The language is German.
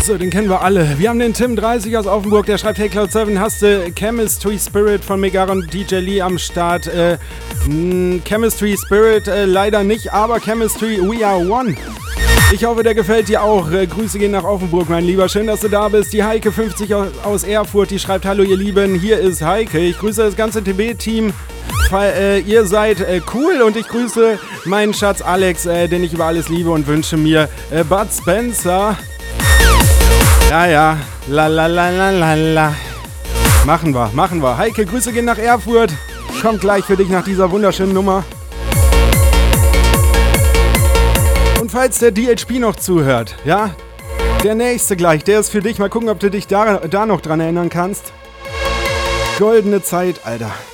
So, den kennen wir alle. Wir haben den Tim 30 aus Offenburg, der schreibt, hey Cloud7, hast du Chemistry Spirit von Megara und DJ Lee am Start? Chemistry Spirit leider nicht, aber Chemistry We Are One. Ich hoffe, der gefällt dir auch. Grüße gehen nach Offenburg, mein Lieber. Schön, dass du da bist. Die Heike 50 aus Erfurt, die schreibt, hallo ihr Lieben, hier ist Heike. Ich grüße das ganze TB-Team. Ihr seid cool und ich grüße meinen Schatz Alex, den ich über alles liebe und wünsche mir Bud Spencer. Ja, la. Machen wir. Heike, Grüße gehen nach Erfurt. Kommt gleich für dich nach dieser wunderschönen Nummer. Und falls der DHP noch zuhört, ja, der nächste gleich, der ist für dich. Mal gucken, ob du dich da noch dran erinnern kannst. Goldene Zeit, Alter.